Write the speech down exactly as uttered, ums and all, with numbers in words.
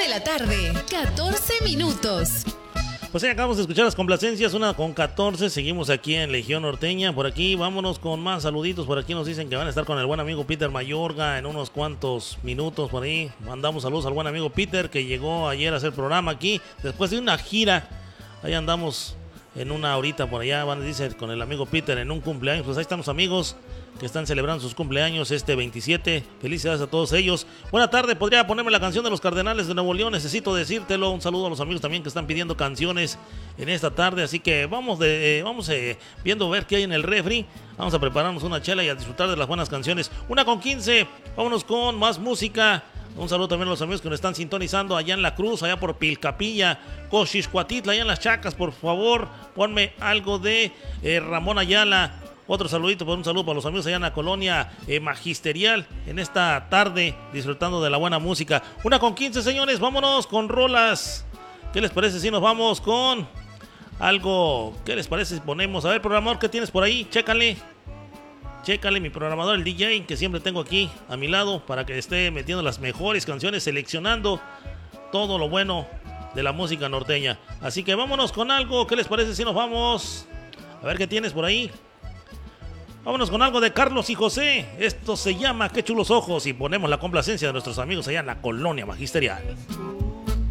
de la tarde, catorce minutos. Pues ya acabamos de escuchar las complacencias, una con catorce, seguimos aquí en Legión Norteña. Por aquí vámonos con más saluditos, por aquí nos dicen que van a estar con el buen amigo Peter Mayorga en unos cuantos minutos. Por ahí mandamos saludos al buen amigo Peter, que llegó ayer a hacer programa aquí, después de una gira. Ahí andamos en una horita por allá, van a decir con el amigo Peter en un cumpleaños. Pues ahí están los amigos que están celebrando sus cumpleaños este veintisiete. Felicidades a todos ellos. Buena tarde, podría ponerme la canción de los Cardenales de Nuevo León, necesito decírtelo. Un saludo a los amigos también que están pidiendo canciones en esta tarde, así que vamos de eh, vamos eh, viendo a ver qué hay en el refri. Vamos a prepararnos una chela y a disfrutar de las buenas canciones. Una con quince, vámonos con más música. Un saludo también a los amigos que nos están sintonizando allá en La Cruz, allá por Pilcapilla, Coxixcuatitla, allá en Las Chacas. Por favor, ponme algo de eh, Ramón Ayala. Otro saludito, por un saludo para los amigos allá en la colonia eh, magisterial en esta tarde, disfrutando de la buena música. Una con quince, señores, vámonos con rolas. ¿Qué les parece si nos vamos con algo? ¿Qué les parece si ponemos? A ver, programador, ¿qué tienes por ahí? Chécale. Chécale, mi programador, el D J, que siempre tengo aquí a mi lado para que esté metiendo las mejores canciones, seleccionando todo lo bueno de la música norteña. Así que vámonos con algo. ¿Qué les parece si nos vamos? A ver qué tienes por ahí. Vámonos con algo de Carlos y José. Esto se llama Qué chulos ojos y ponemos la complacencia de nuestros amigos allá en la colonia magisterial.